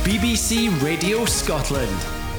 BBC Radio Scotland.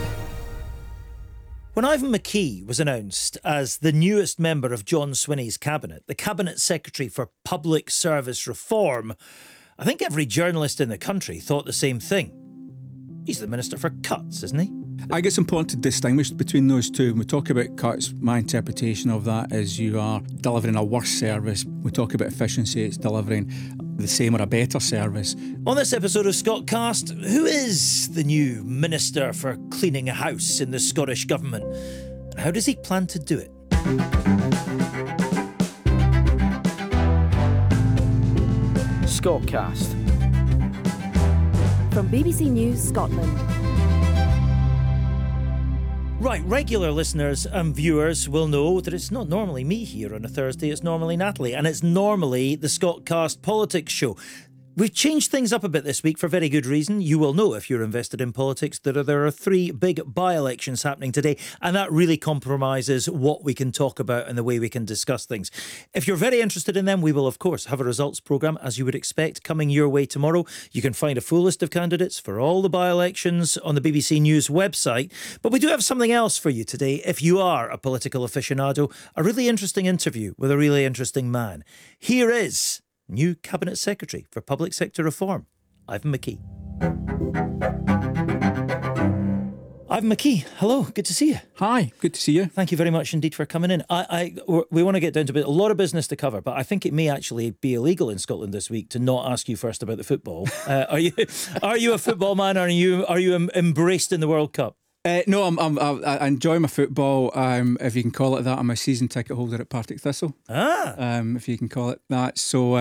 When Ivan McKee was announced as the newest member of John Swinney's cabinet, the Cabinet Secretary for Public Service Reform, I think every journalist in the country thought the same thing. He's the Minister for Cuts, isn't he? I think it's important to distinguish between those two. When we talk about cuts, my interpretation of that is you are delivering a worse service. When we talk about efficiency, it's delivering the same or a better service. On this episode of Scotcast, who is the new Minister for Cleaning a House in the Scottish Government? And how does he plan to do it? Scotcast. From BBC News Scotland. Right, regular listeners and viewers will know that it's not normally me here on a Thursday, it's normally Natalie, and it's normally the Scotcast Politics Show. We've changed things up a bit this week for very good reason. You will know if you're invested in politics that there are 3 big by-elections happening today, and that really compromises what we can talk about and the way we can discuss things. If you're very interested in them, we will of course have a results programme, as you would expect, coming your way tomorrow. You can find a full list of candidates for all the by-elections on the BBC News website. But we do have something else for you today. If you are a political aficionado, a really interesting interview with a really interesting man. Here is new Cabinet Secretary for Public Sector Reform, Ivan McKee. Ivan McKee, hello, good to see you. Hi, good to see you. Thank you very much indeed for coming in. We want to get down to a lot of business to cover, but I think it may actually be illegal in Scotland this week to not ask you first about the football. Are you a football man, or are you embraced in the World Cup? No, I enjoy my football. If you can call it that, I'm a season ticket holder at Partick Thistle. If you can call it that. So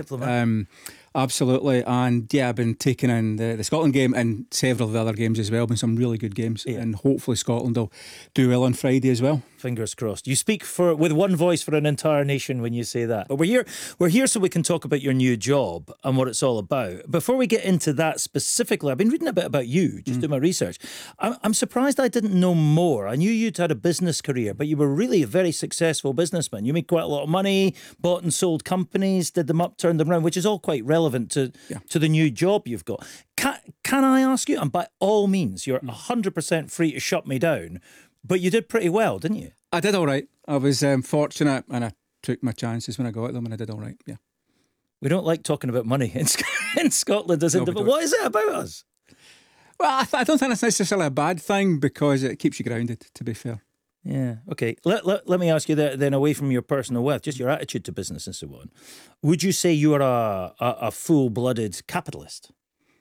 absolutely. And yeah, I've been taking in the Scotland game and several of the other games as well. Been some really good games, and hopefully Scotland will do well on Friday as well. Fingers crossed. You speak with one voice for an entire nation when you say that. But we're here so we can talk about your new job and what it's all about. Before we get into that specifically, I've been reading a bit about you, just doing my research. I'm surprised I didn't know more. I knew you'd had a business career, but you were really a very successful businessman. You made quite a lot of money, bought and sold companies, did them up, turned them around, which is all quite relevant to the new job you've got. Can I ask you, and by all means, you're 100% free to shut me down, but you did pretty well, didn't you? I did all right. I was fortunate, and I took my chances when I got them, and I did all right, yeah. We don't like talking about money in Scotland, is it? But what is it about us? Well, I don't think it's necessarily a bad thing, because it keeps you grounded, to be fair. Yeah, okay. Let me ask you then, away from your personal wealth, just your attitude to business and so on. Would you say you are a full-blooded capitalist?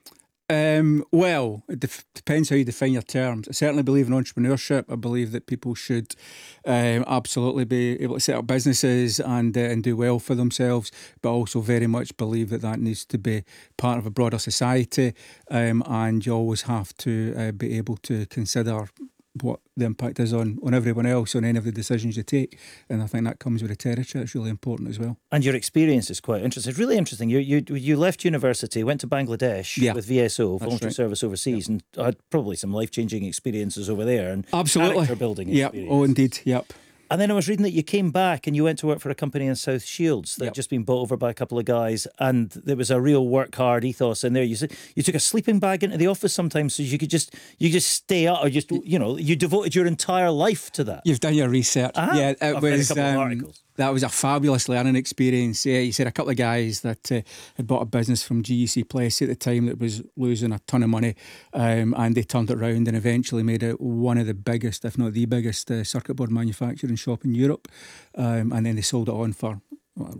Well, it depends how you define your terms. I certainly believe in entrepreneurship. I believe that people should absolutely be able to set up businesses and do well for themselves, but also very much believe that needs to be part of a broader society, and you always have to be able to consider what the impact is on everyone else, on any of the decisions you take. And I think that comes with the territory. It's really important as well. And your experience is quite interesting. It's really interesting. You left university, went to Bangladesh with VSO, Voluntary Service Overseas, and had probably some life-changing experiences over there, and character building experience. Oh, indeed, yep. And then I was reading that you came back and you went to work for a company in South Shields that had just been bought over by a couple of guys, and there was a real work hard ethos in there. You said you took a sleeping bag into the office sometimes so you could just stay up, or just you devoted your entire life to that. You've done your research. Yeah, I've read a couple of articles. That was a fabulous learning experience. Yeah, you said a couple of guys that had bought a business from GEC Plessy at the time that was losing a ton of money, and they turned it around and eventually made it one of the biggest, if not the biggest, circuit board manufacturing shop in Europe, and then they sold it on for